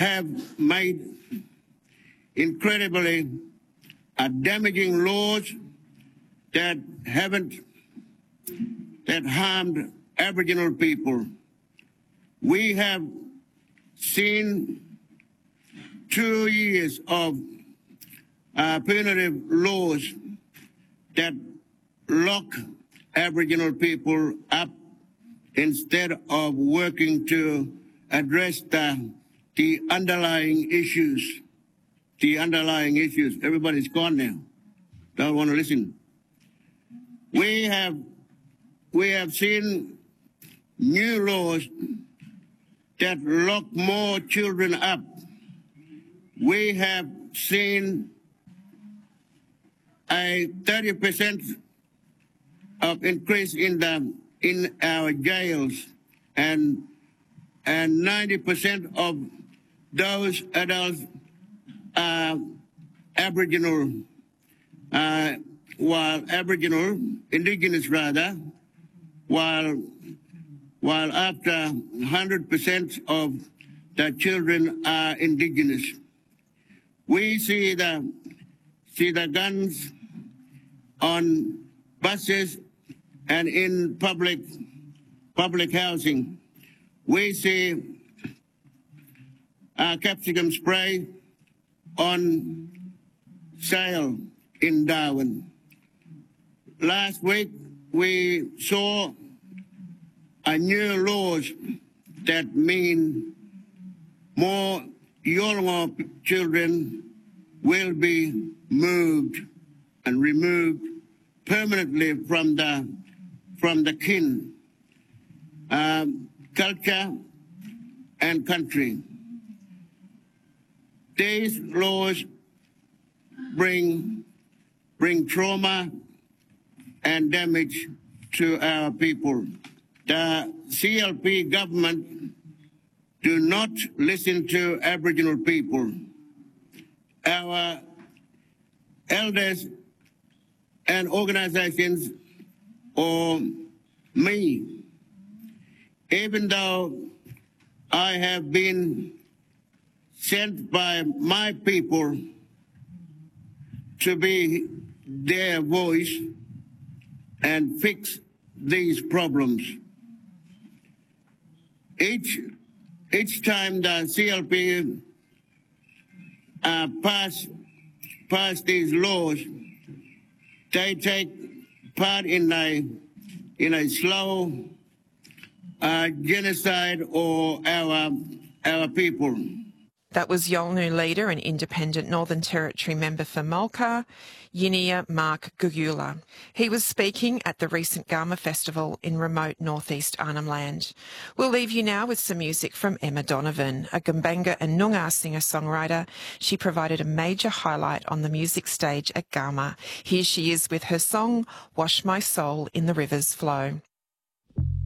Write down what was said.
have made incredibly damaging laws that harmed Aboriginal people. We have seen 2 years of punitive laws that lock Aboriginal people up instead of working to address the underlying issues. The underlying issues. Everybody's gone now. Don't want to listen. We have seen new laws that lock more children up. We have seen a 30% of increase in our jails, and 90% of those adults are Aboriginal, indigenous rather, while after 100% of the children are indigenous. We see the guns on buses and in public housing. We see capsicum spray on sale in Darwin. Last week, we saw new laws that mean more Yolngu children will be moved and removed permanently from the kin, culture and country. These laws bring trauma and damage to our people. The CLP government do not listen to Aboriginal people. Our elders and organizations, or me, even though I have been sent by my people to be their voice and fix these problems. Each time the CLP pass these laws, they take part in a slow genocide of our people. That was Yolngu leader and independent Northern Territory member for Mulka, Yinya Mark Gugula. He was speaking at the recent Garma Festival in remote northeast Arnhem Land. We'll leave you now with some music from Emma Donovan, a Gumbaynggirr and Noongar singer-songwriter. She provided a major highlight on the music stage at Garma. Here she is with her song, Wash My Soul in the River's Flow.